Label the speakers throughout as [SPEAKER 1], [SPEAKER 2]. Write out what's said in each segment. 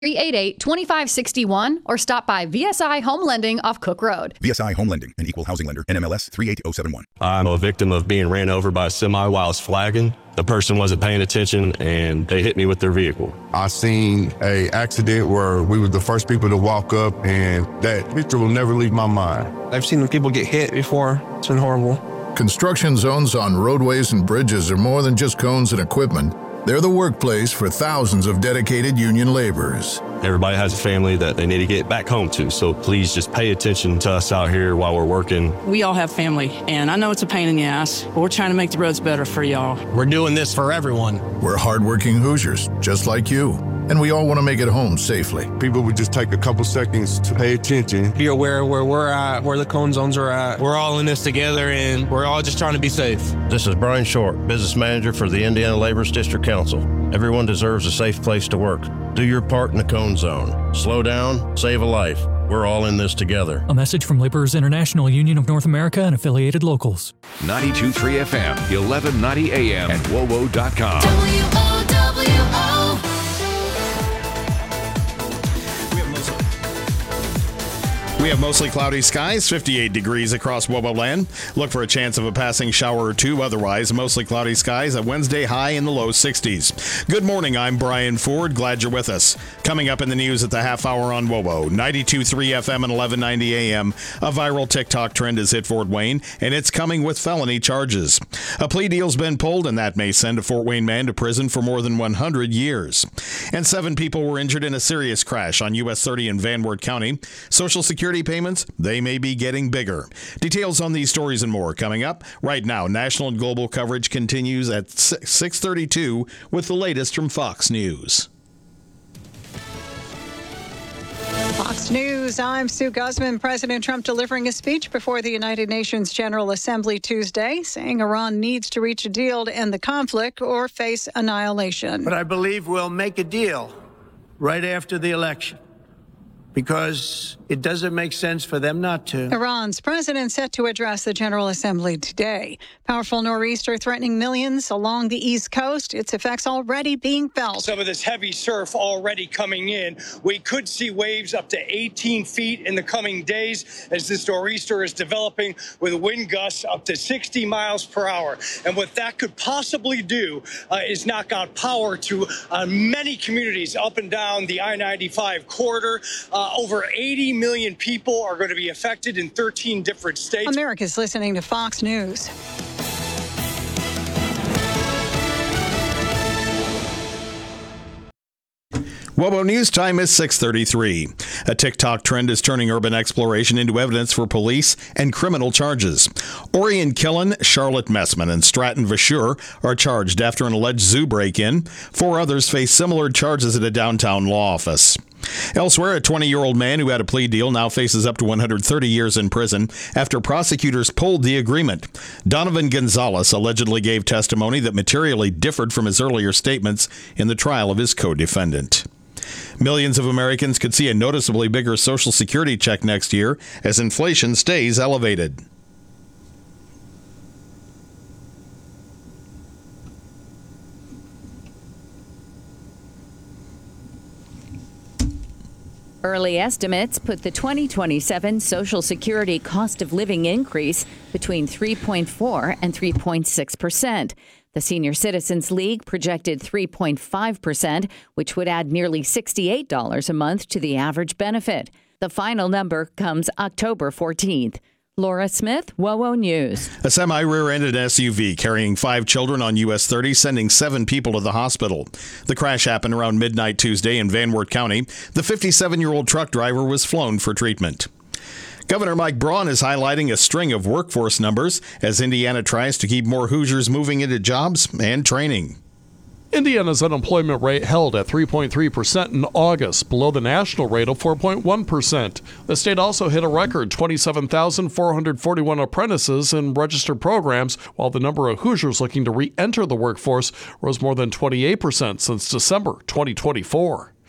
[SPEAKER 1] 388-2561 or stop by VSI Home Lending off Cook Road.
[SPEAKER 2] VSI Home Lending, an equal housing lender, NMLS 38071.
[SPEAKER 3] I'm a victim of being ran over by a semi while I was flagging. The person wasn't paying attention and they hit me with their vehicle.
[SPEAKER 4] I seen a accident where we were the first people to walk up, and that picture will never leave my mind.
[SPEAKER 5] I've seen people get hit before. It's been horrible.
[SPEAKER 6] Construction zones on roadways and bridges are more than just cones and equipment. They're the workplace for thousands of dedicated union laborers.
[SPEAKER 3] Everybody has a family that they need to get back home to, so please just pay attention to us out here while we're working.
[SPEAKER 7] We all have family, and I know it's a pain in the ass, but we're trying to make the roads better for y'all.
[SPEAKER 8] We're doing this for everyone.
[SPEAKER 6] We're hardworking Hoosiers, just like you, and we all want to make it home safely.
[SPEAKER 4] People would just take a couple seconds to pay attention.
[SPEAKER 5] Be aware of where we're at, where the cone zones are at.
[SPEAKER 8] We're all in this together, and we're all just trying to be safe.
[SPEAKER 9] This is Brian Short, Business Manager for the Indiana Laborers District Council. Everyone deserves a safe place to work. Do your part in the cone zone. Slow down, save a life. We're all in this together.
[SPEAKER 10] A message from Laborers International Union of North America and affiliated locals.
[SPEAKER 11] 92.3 FM, 1190 AM, and WOWO.com.
[SPEAKER 12] WOWO.
[SPEAKER 13] We have mostly cloudy skies, 58 degrees across WOWO land. Look for a chance of a passing shower or two. Otherwise, mostly cloudy skies, a Wednesday high in the low 60s. Good morning, I'm Brian Ford. Glad you're with us. Coming up in the news at the half hour on WOWO, 92.3 FM and 1190 AM. A viral TikTok trend has hit Fort Wayne, and it's coming with felony charges. A plea deal's been pulled, and that may send a Fort Wayne man to prison for more than 100 years. And 7 people were injured in a serious crash on US 30 in Van Wert County. Social Security payments, they may be getting bigger. Details on these stories and more coming up. Right now, national and global coverage continues at 6:32 with the latest from Fox News.
[SPEAKER 14] Fox News, I'm Sue Guzman. President Trump delivering a speech before the United Nations General Assembly Tuesday, saying Iran needs to reach a deal to end the conflict or face annihilation.
[SPEAKER 15] But I believe we'll make a deal right after the election, because it doesn't make sense for them not to.
[SPEAKER 14] Iran's president set to address the General Assembly today. Powerful nor'easter threatening millions along the East Coast. Its effects already being felt.
[SPEAKER 16] Some of this heavy surf already coming in. We could see waves up to 18 feet in the coming days as this nor'easter is developing with wind gusts up to 60 miles per hour. And what that could possibly do is knock out power to many communities up and down the I-95 corridor. Over 80 million people are going to be affected in 13 different states.
[SPEAKER 14] America's listening to Fox News.
[SPEAKER 13] WOWO News time is 6:33. A TikTok trend is turning urban exploration into evidence for police and criminal charges. Orion Killen, Charlotte Messman, and Stratton Vashur are charged after an alleged zoo break-in. 4 others face similar charges at a downtown law office. Elsewhere, a 20-year-old man who had a plea deal now faces up to 130 years in prison after prosecutors pulled the agreement. Donovan Gonzalez allegedly gave testimony that materially differed from his earlier statements in the trial of his co-defendant. Millions of Americans could see a noticeably bigger Social Security check next year as inflation stays elevated.
[SPEAKER 17] Early estimates put the 2027 Social Security cost of living increase between 3.4 and 3.6%. The Senior Citizens League projected 3.5%, which would add nearly $68 a month to the average benefit. The final number comes October 14th. Laura Smith, WOWO News.
[SPEAKER 13] A semi-rear-ended SUV carrying 5 children on US 30, sending 7 people to the hospital. The crash happened around midnight Tuesday in Van Wert County. The 57-year-old truck driver was flown for treatment. Governor Mike Braun is highlighting a string of workforce numbers as Indiana tries to keep more Hoosiers moving into jobs and training.
[SPEAKER 18] Indiana's unemployment rate held at 3.3% in August, below the national rate of 4.1%. The state also hit a record 27,441 apprentices in registered programs, while the number of Hoosiers looking to re-enter the workforce rose more than 28% since December 2024.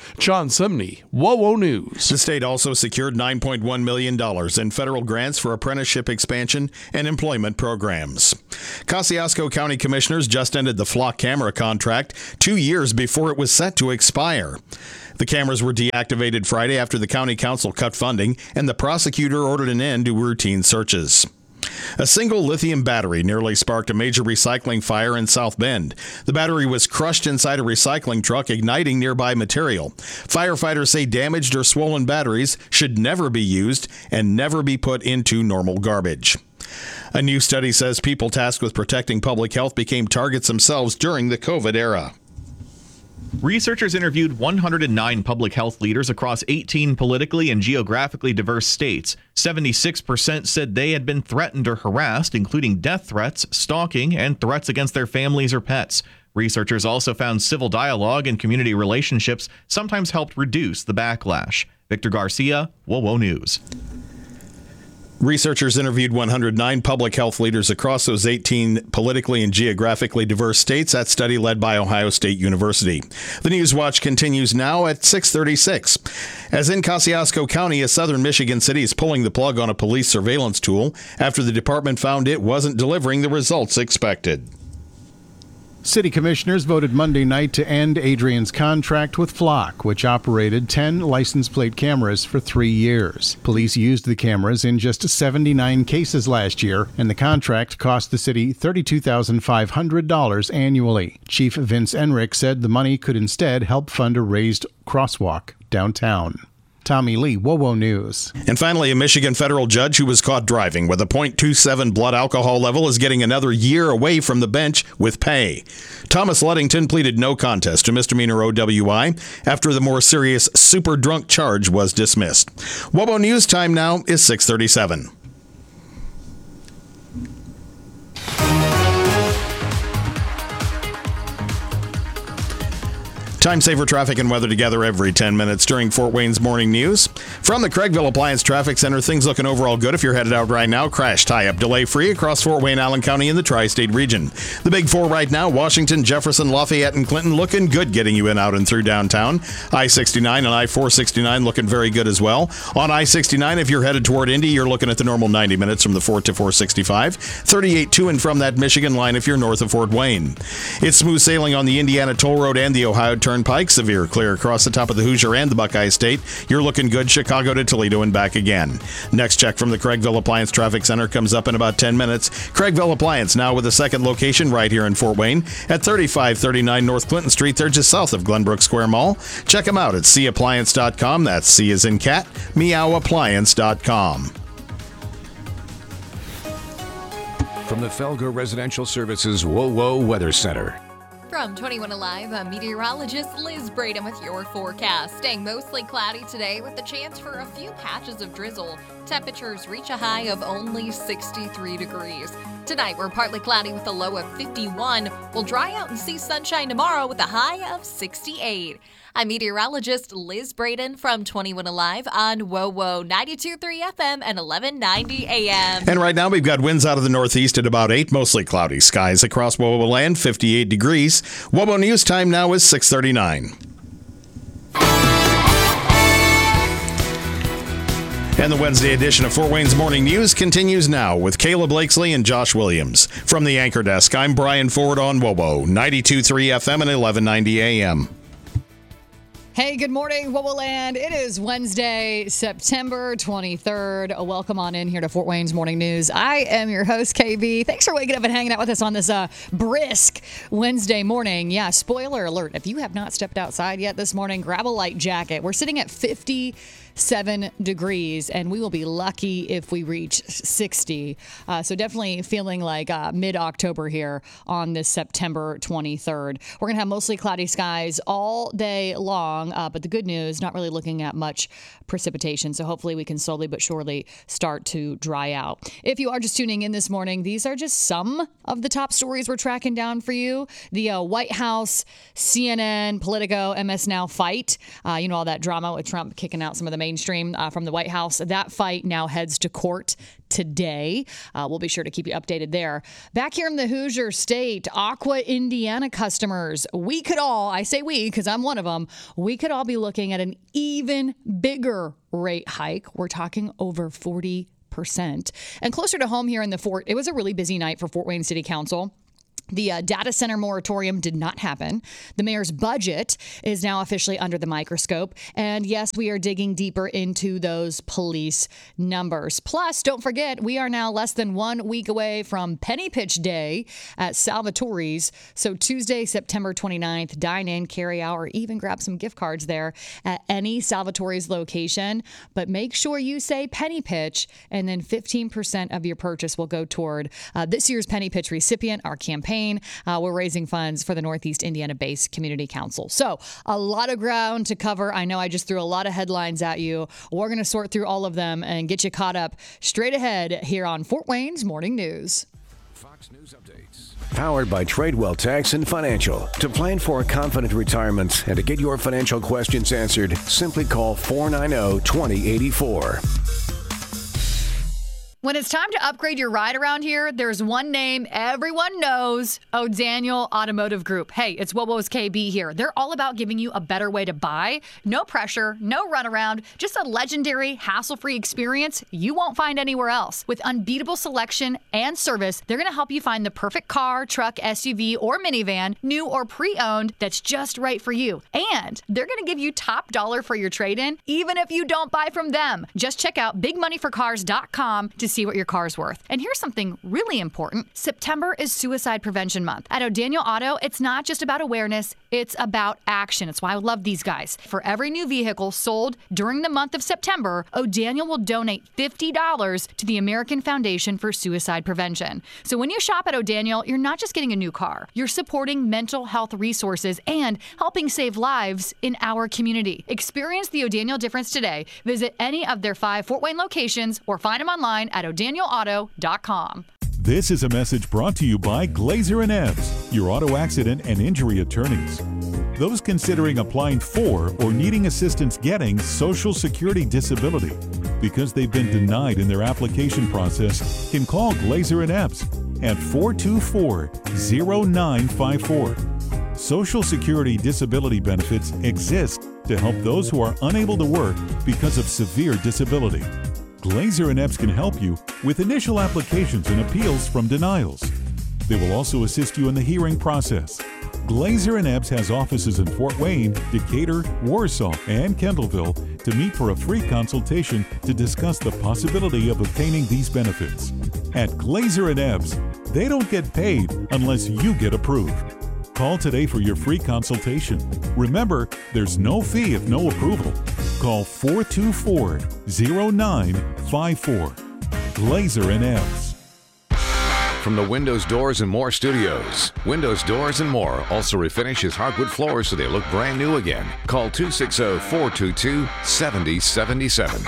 [SPEAKER 18] John Simney, WOWO News.
[SPEAKER 13] The state also secured $9.1 million in federal grants for apprenticeship expansion and employment programs. Kosciuszko County Commissioners just ended the Flock camera contract 2 years before it was set to expire. The cameras were deactivated Friday after the county council cut funding and the prosecutor ordered an end to routine searches. A single lithium battery nearly sparked a major recycling fire in South Bend. The battery was crushed inside a recycling truck, igniting nearby material. Firefighters say damaged or swollen batteries should never be used and never be put into normal garbage. A new study says people tasked with protecting public health became targets themselves during the COVID era.
[SPEAKER 19] Researchers interviewed 109 public health leaders across 18 politically and geographically diverse states. 76% said they had been threatened or harassed, including death threats, stalking, and threats against their families or pets. Researchers also found civil dialogue and community relationships sometimes helped reduce the backlash. Victor Garcia, WOWO News.
[SPEAKER 13] Researchers interviewed 109 public health leaders across those 18 politically and geographically diverse states. That study led by Ohio State University. The News Watch continues now at 6:36. As in Kosciuszko County, a southern Michigan city is pulling the plug on a police surveillance tool after the department found it wasn't delivering the results expected.
[SPEAKER 20] City commissioners voted Monday night to end Adrian's contract with Flock, which operated 10 license plate cameras for 3 years. Police used the cameras in just 79 cases last year, and the contract cost the city $32,500 annually. Chief Vince Enrick said the money could instead help fund a raised crosswalk downtown. Tommy Lee, WOWO News.
[SPEAKER 13] And finally, a Michigan federal judge who was caught driving with a .27 blood alcohol level is getting another year away from the bench with pay. Thomas Ludington pleaded no contest to misdemeanor OWI after the more serious super drunk charge was dismissed. WOWO News time now is 6:37. Time saver traffic and weather together every 10 minutes during Fort Wayne's morning news. From the Craigville Appliance Traffic Center, things looking overall good if you're headed out right now. Crash tie-up delay-free across Fort Wayne, Allen County, and the tri-state region. The big four right now, Washington, Jefferson, Lafayette, and Clinton looking good getting you in, out, and through downtown. I-69 and I-469 looking very good as well. On I-69, if you're headed toward Indy, you're looking at the normal 90 minutes from the 4 to 465. 38 to and from that Michigan line if you're north of Fort Wayne. It's smooth sailing on the Indiana Toll Road and the Ohio Turnpike. Severe clear across the top of the Hoosier and the Buckeye State. You're looking good Chicago to Toledo and back again. Next check from the Craigville Appliance Traffic Center comes up in about 10 minutes. Craigville Appliance now with a second location right here in Fort Wayne at 3539 North Clinton Street. They're just south of Glenbrook Square Mall. Check them out at cappliance.com. That's C as in cat, meowappliance.com.
[SPEAKER 11] From the Felger Residential Services WOWO Weather Center.
[SPEAKER 21] From 21 Alive, I'm meteorologist Liz Braden with your forecast. Staying mostly cloudy today with the chance for a few patches of drizzle. Temperatures reach a high of only 63 degrees. Tonight, we're partly cloudy with a low of 51. We'll dry out and see sunshine tomorrow with a high of 68. I'm meteorologist Liz Braden from 21 Alive on WOWO 92.3 FM and 1190 AM.
[SPEAKER 13] And right now we've got winds out of the northeast at about 8, mostly cloudy skies across WOWO land, 58 degrees. WOWO News time now is 6:39. And the Wednesday edition of Fort Wayne's Morning News continues now with Kayla Blakesley and Josh Williams. From the Anchor Desk, I'm Brian Ford on WOWO 92.3 FM and 1190 AM.
[SPEAKER 1] Hey, good morning, WOWO Land. It is Wednesday, September 23rd. Welcome on in here to Fort Wayne's Morning News. I am your host, KB. Thanks for waking up and hanging out with us on this brisk Wednesday morning. Yeah, spoiler alert. If you have not stepped outside yet this morning, grab a light jacket. We're sitting at 57 degrees, and we will be lucky if we reach 60. So definitely feeling like mid-October here on this September 23rd. We're going to have mostly cloudy skies all day long. But the good news, not really looking at much precipitation. So hopefully we can slowly but surely start to dry out. If you are just tuning in this morning, these are just some of the top stories we're tracking down for you. The White House, CNN, Politico, MS Now fight. You know, all that drama with Trump kicking out some of the mainstream from the White House. That fight now heads to court today. We'll be sure to keep you updated there. Back here in the Hoosier State, Aqua Indiana customers, we could all, I say we because I'm one of them, we could all be looking at an even bigger rate hike. We're talking over 40%. And closer to home here in the Fort, it was a really busy night for Fort Wayne City Council. The data center moratorium did not happen. The mayor's budget is now officially under the microscope. And yes, we are digging deeper into those police numbers. Plus, don't forget, we are now less than 1 week away from Penny Pitch Day at Salvatore's. So Tuesday, September 29th, dine in, carry out, or even grab some gift cards there at any Salvatore's location. But make sure you say Penny Pitch, and then 15% of your purchase will go toward this year's Penny Pitch recipient, our campaign. We're raising funds for the Northeast Indiana-based Community Council. So a lot of ground to cover. I know I just threw a lot of headlines at you. We're going to sort through all of them and get you caught up straight ahead here on Fort Wayne's Morning News.
[SPEAKER 11] Fox News Updates. Powered by Tradewell Tax and Financial. To plan for a confident retirement and to get your financial questions answered, simply call 490-2084.
[SPEAKER 1] When it's time to upgrade your ride around here, there's one name everyone knows, O'Daniel Automotive Group. Hey, it's WOWO's KB here. They're all about giving you a better way to buy. No pressure, no runaround, just a legendary, hassle-free experience you won't find anywhere else. With unbeatable selection and service, they're going to help you find the perfect car, truck, SUV, or minivan, new or pre-owned, that's just right for you. And they're going to give you top dollar for your trade-in, even if you don't buy from them. Just check out bigmoneyforcars.com to see what your car's worth. And here's something really important. September is Suicide Prevention Month. At O'Daniel Auto, it's not just about awareness, it's about action. It's why I love these guys. For every new vehicle sold during the month of September, O'Daniel will donate $50 to the American Foundation for Suicide Prevention. So when you shop at O'Daniel, you're not just getting a new car, you're supporting mental health resources and helping save lives in our community. Experience the O'Daniel difference today. Visit any of their 5 Fort Wayne locations or find them online at o'danielauto.com.
[SPEAKER 2] This is a message brought to you by Glazer & Ebbs, your auto accident and injury attorneys. Those considering applying for or needing assistance getting Social Security disability because they've been denied in their application process can call Glazer & Ebbs at 424-0954. Social Security disability benefits exist to help those who are unable to work because of severe disability. Glazer & Ebbs can help you with initial applications and appeals from denials. They will also assist you in the hearing process. Glazer & Ebbs has offices in Fort Wayne, Decatur, Warsaw, and Kendallville to meet for a free consultation to discuss the possibility of obtaining these benefits. At Glazer & Ebbs, they don't get paid unless you get approved. Call today for your free consultation. Remember, there's no fee if no approval. Call 424-0954. Glazer & Ebbs.
[SPEAKER 11] From the Windows, Doors, and More studios, Windows, Doors, and More also refinishes hardwood floors so they look brand new again. Call 260-422-7077.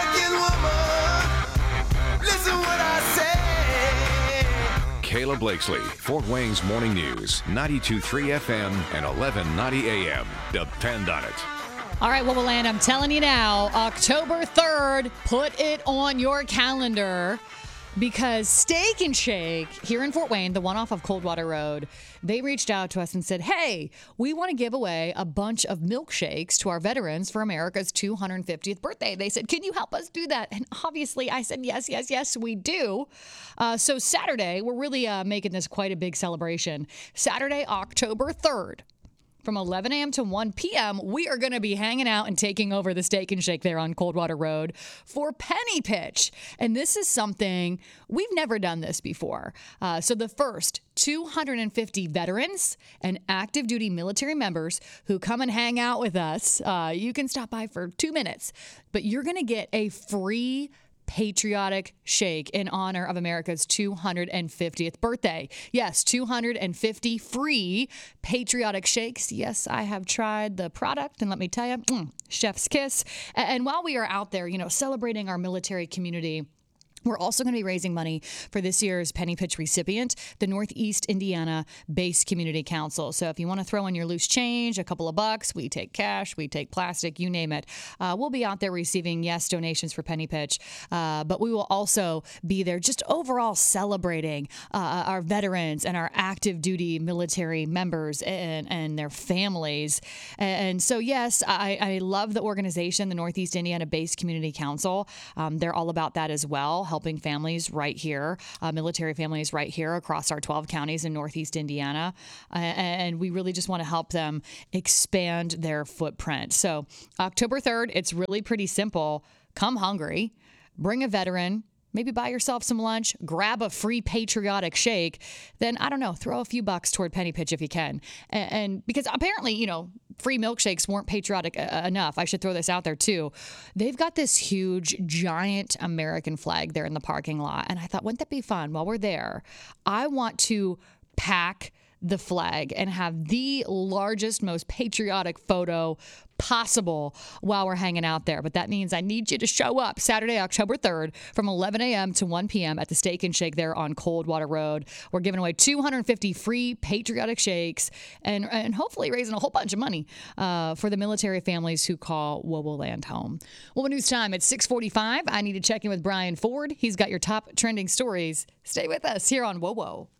[SPEAKER 11] Kayla Blakesley, Fort Wayne's Morning News, 92.3 FM and 1190 AM. Depend on it.
[SPEAKER 1] All right, well, Land, I'm telling you now, October 3rd, put it on your calendar because Steak and Shake here in Fort Wayne, the one off of Coldwater Road, they reached out to us and said, hey, we want to give away a bunch of milkshakes to our veterans for America's 250th birthday. They said, can you help us do that? And obviously I said, yes, we do. So Saturday, we're really making this quite a big celebration. Saturday, October 3rd. From 11 a.m. to 1 p.m., we are going to be hanging out and taking over the Steak and Shake there on Coldwater Road for Penny Pitch. And this is something, we've never done this before. So the first 250 veterans and active duty military members who come and hang out with us, you can stop by for 2 minutes, but you're going to get a free patriotic shake in honor of America's 250th birthday. Yes, 250 free patriotic shakes. Yes, I have tried the product, and let me tell you, chef's kiss. And while we are out there, celebrating our military community, We're also going to be raising money for this year's Penny Pitch recipient, the Northeast Indiana Base Community Council. So if you want to throw in your loose change, a couple of bucks, we take cash, we take plastic, you name it. We'll be out there receiving, yes, donations for Penny Pitch, but we will also be there just overall celebrating our veterans and our active duty military members and their families. And so, yes, I love the organization, the Northeast Indiana Base Community Council. They're all about that as well, helping families right here, military families right here across our 12 counties in Northeast Indiana. And we really just want to help them expand their footprint. So October 3rd, it's really pretty simple. Come hungry, bring a veteran, maybe buy yourself some lunch, grab a free patriotic shake, then, I don't know, throw a few bucks toward Penny Pitch if you can. And because apparently, free milkshakes weren't patriotic enough. I should throw this out there too. They've got this huge, giant American flag there in the parking lot. And I thought, wouldn't that be fun while we're there? I want to pack the flag and have the largest, most patriotic photo possible while we're hanging out there. But that means I need you to show up Saturday, October 3rd from 11 a.m. to 1 p.m. at the Steak and Shake there on Coldwater Road. We're giving away 250 free patriotic shakes and hopefully raising a whole bunch of money for the military families who call WOWO Land home. Well, news time at 6:45. I need to check in with Brian Ford. He's got your top trending stories. Stay with us here on WOWO.